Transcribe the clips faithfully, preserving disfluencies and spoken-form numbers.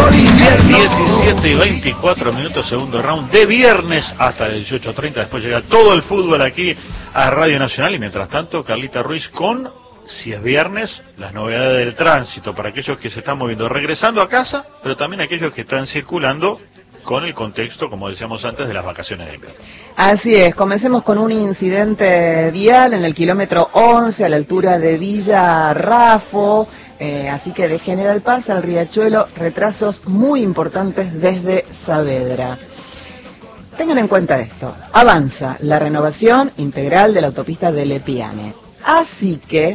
diecisiete y veinticuatro minutos, segundo round de viernes hasta dieciocho treinta. Después llega todo el fútbol aquí a Radio Nacional. Y mientras tanto, Carlita Ruiz con, si es viernes, las novedades del tránsito para aquellos que se están moviendo, regresando a casa, pero también aquellos que están circulando con el contexto, como decíamos antes, de las vacaciones de invierno. Así es, comencemos con un incidente vial en el kilómetro once a la altura de Villa Rafo, eh, así que de General Paz al Riachuelo, retrasos muy importantes desde Saavedra. Tengan en cuenta esto, avanza la renovación integral de la autopista de Lepiane, así que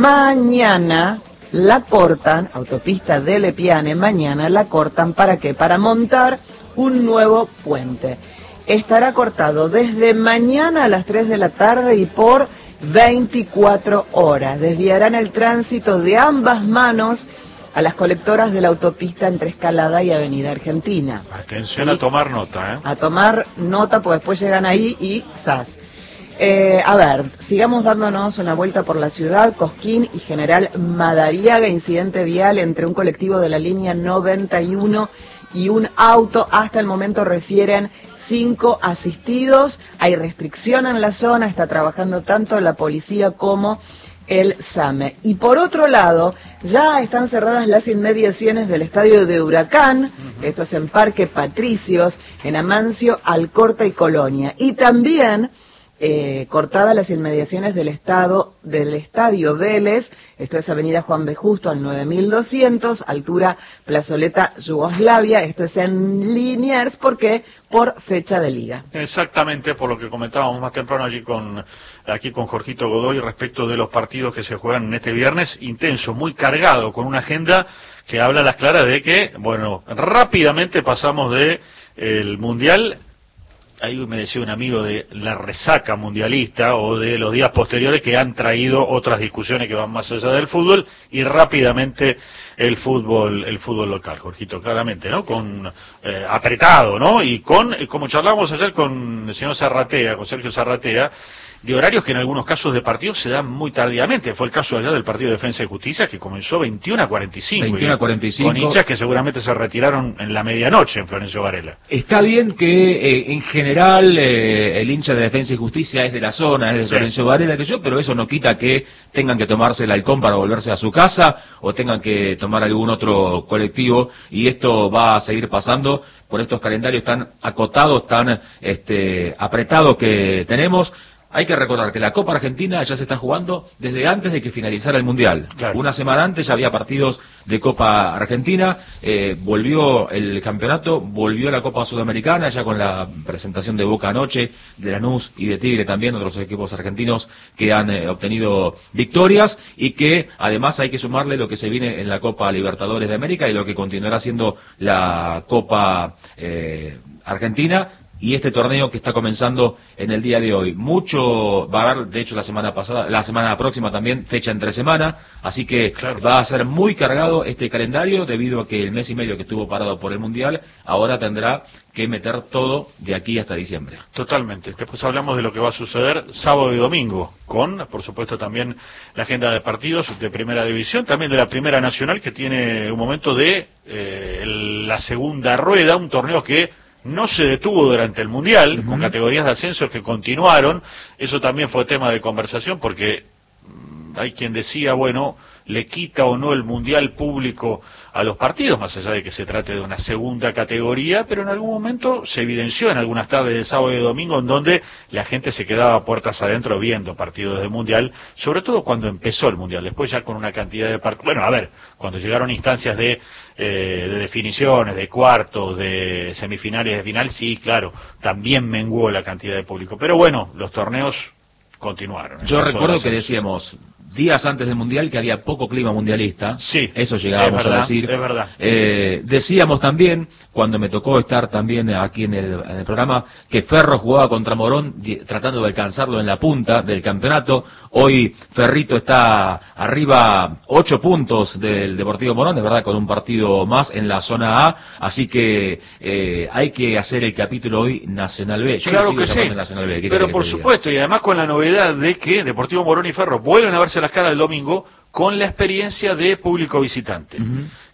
mañana la cortan, autopista de Lepiane, mañana la cortan, ¿para qué? Para montar un nuevo puente. Estará cortado desde mañana a las tres de la tarde y por veinticuatro horas. Desviarán el tránsito de ambas manos a las colectoras de la autopista entre Escalada y Avenida Argentina. Atención, ¿sí? A tomar nota, ¿eh? A tomar nota, pues después llegan ahí y ¡zas! Eh, a ver, sigamos dándonos una vuelta por la ciudad. Cosquín y General Madariaga, incidente vial entre un colectivo de la línea noventa y uno y un auto. Hasta el momento refieren cinco asistidos. Hay restricción en la zona, está trabajando tanto la policía como el SAME. Y por otro lado, ya están cerradas las inmediaciones del estadio de Huracán, uh-huh. Esto es en Parque Patricios, en Amancio, Alcorta y Colonia. Y también Eh, cortadas las inmediaciones del estado del estadio Vélez, esto es Avenida Juan B. Justo al nueve mil doscientos, altura Plazoleta Yugoslavia, esto es en Liniers, ¿por qué? Por fecha de liga. Exactamente, por lo que comentábamos más temprano allí con aquí con Jorgito Godoy respecto de los partidos que se juegan en este viernes, intenso, muy cargado, con una agenda que habla a las claras de que, bueno, rápidamente pasamos de el Mundial. Ahí me decía un amigo de la resaca mundialista o de los días posteriores que han traído otras discusiones que van más allá del fútbol y rápidamente el fútbol el fútbol local, Jorgito, claramente, ¿no? Con eh, apretado, ¿no? Y con, como charlábamos ayer con el señor Zarratea, con Sergio Zarratea, de horarios que en algunos casos de partidos se dan muy tardíamente. Fue el caso allá del partido de Defensa y Justicia, que comenzó veintiuno a cuarenta y cinco. veintiuno a cuarenta y cinco. Con hinchas que seguramente se retiraron en la medianoche en Florencio Varela. Está bien que eh, en general eh, el hincha de Defensa y Justicia es de la zona, es de sí. Florencio Varela, que yo, pero eso no quita que tengan que tomarse el halcón para volverse a su casa o tengan que tomar algún otro colectivo, y esto va a seguir pasando por estos calendarios tan acotados, tan este, apretados que tenemos. Hay que recordar que la Copa Argentina ya se está jugando desde antes de que finalizara el Mundial. Claro. Una semana antes ya había partidos de Copa Argentina, eh, volvió el campeonato, volvió la Copa Sudamericana, ya con la presentación de Boca anoche, de Lanús y de Tigre también, otros equipos argentinos que han eh, obtenido victorias, y que además hay que sumarle lo que se viene en la Copa Libertadores de América y lo que continuará siendo la Copa eh, Argentina, y este torneo que está comenzando en el día de hoy. Mucho va a haber, de hecho la semana pasada, la semana próxima también, fecha entre semana, así que claro, va a ser muy cargado este calendario debido a que el mes y medio que estuvo parado por el Mundial, ahora tendrá que meter todo de aquí hasta diciembre. Totalmente. Después hablamos de lo que va a suceder sábado y domingo, con, por supuesto, también la agenda de partidos de Primera División, también de la Primera Nacional, que tiene un momento de eh, el, la segunda rueda, un torneo que no se detuvo durante el Mundial, uh-huh. con categorías de ascenso que continuaron. Eso también fue tema de conversación, porque mmm, hay quien decía, bueno, le quita o no el Mundial público a los partidos, más allá de que se trate de una segunda categoría, pero en algún momento se evidenció en algunas tardes de sábado y domingo en donde la gente se quedaba puertas adentro viendo partidos del Mundial, sobre todo cuando empezó el Mundial. Después ya con una cantidad de partidos, bueno, a ver, cuando llegaron instancias de Eh, de definiciones, de cuartos, de semifinales, de final, sí, claro, también menguó la cantidad de público. Pero bueno, los torneos continuaron. Yo recuerdo que decíamos días antes del Mundial que había poco clima mundialista. Sí, eso llegábamos verdad, a decir. Es verdad. Eh, decíamos también, cuando me tocó estar también aquí en el, en el programa, que Ferro jugaba contra Morón di, tratando de alcanzarlo en la punta del campeonato. Hoy Ferrito está arriba ocho puntos del Deportivo Morón, es verdad, con un partido más en la zona A, así que eh, hay que hacer el capítulo hoy Nacional B. Yo claro que sí, Nacional B. pero por supuesto, y además con la novedad de que Deportivo Morón y Ferro vuelven a verse las caras el domingo con la experiencia de público visitante. Uh-huh.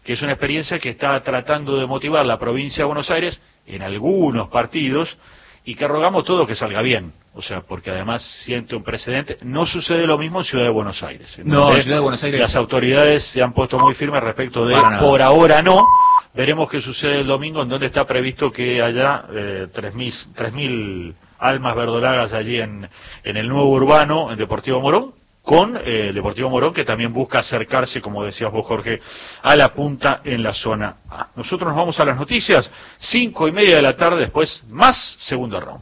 que es una experiencia que está tratando de motivar la provincia de Buenos Aires en algunos partidos y que rogamos todo que salga bien. O sea, porque además siente un precedente. No sucede lo mismo en Ciudad de Buenos Aires. No, en Ciudad de Buenos Aires. Las autoridades se han puesto muy firmes respecto de por ahora no. Veremos qué sucede el domingo, en donde está previsto que haya eh, tres mil almas verdolagas allí en, en el nuevo urbano, en Deportivo Morón, con eh, el Deportivo Morón, que también busca acercarse, como decías vos, Jorge, a la punta en la zona A. Nosotros nos vamos a las noticias, cinco y media de la tarde, después más segundo round.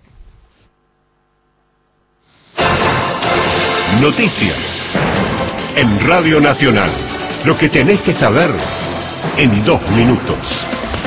Noticias en Radio Nacional. Lo que tenés que saber en dos minutos.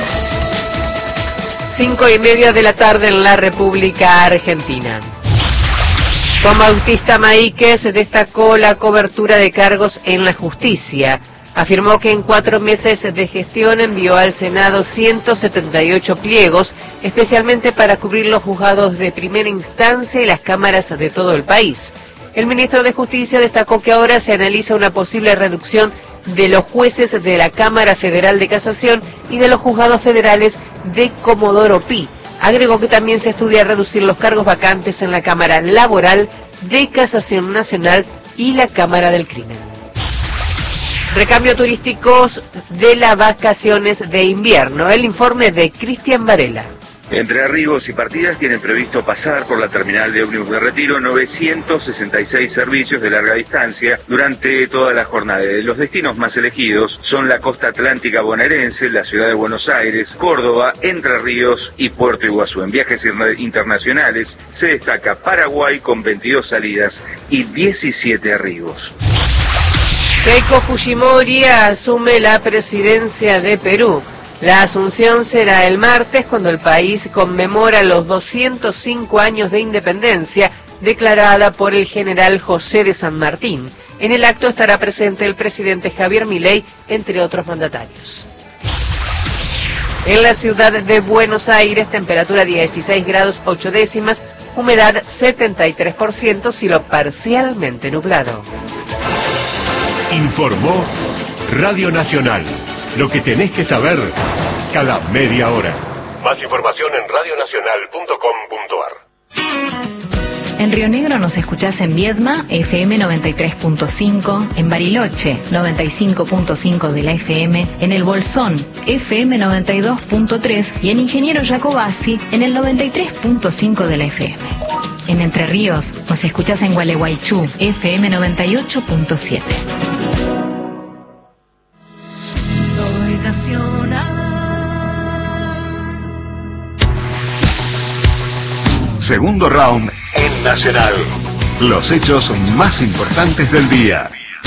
Cinco y media de la tarde en la República Argentina. Juan Bautista Maíquez destacó la cobertura de cargos en la justicia. Afirmó que en cuatro meses de gestión envió al Senado ciento setenta y ocho pliegos, especialmente para cubrir los juzgados de primera instancia y las cámaras de todo el país. El ministro de Justicia destacó que ahora se analiza una posible reducción de los jueces de la Cámara Federal de Casación y de los juzgados federales de Comodoro Pi. Agregó que también se estudia reducir los cargos vacantes en la Cámara Laboral de Casación Nacional y la Cámara del Crimen. Recambio turísticos de las vacaciones de invierno. El informe de Cristian Varela. Entre Ríos y Partidas tienen previsto pasar por la terminal de ómnibus de Retiro novecientos sesenta y seis servicios de larga distancia durante toda la jornada. Los destinos más elegidos son la costa atlántica bonaerense, la ciudad de Buenos Aires, Córdoba, Entre Ríos y Puerto Iguazú. En viajes internacionales se destaca Paraguay con veintidós salidas y diecisiete arribos. Keiko Fujimori asume la presidencia de Perú. La asunción será el martes, cuando el país conmemora los doscientos cinco años de independencia declarada por el general José de San Martín. En el acto estará presente el presidente Javier Milei, entre otros mandatarios. En la ciudad de Buenos Aires, temperatura dieciséis grados ocho décimas, humedad setenta y tres por ciento, cielo parcialmente nublado. Informó Radio Nacional. Lo que tenés que saber cada media hora. Más información en radio nacional punto com punto a r. En Río Negro nos escuchás en Viedma, F M noventa y tres punto cinco, en Bariloche, noventa y cinco punto cinco de la F M, en El Bolsón, F M noventa y dos punto tres y en Ingeniero Jacobasi, en el noventa y tres punto cinco de la F M. En Entre Ríos nos escuchás en Gualeguaychú, F M noventa y ocho punto siete. Soy nacional. Segundo round en Nacional. Los hechos más importantes del día.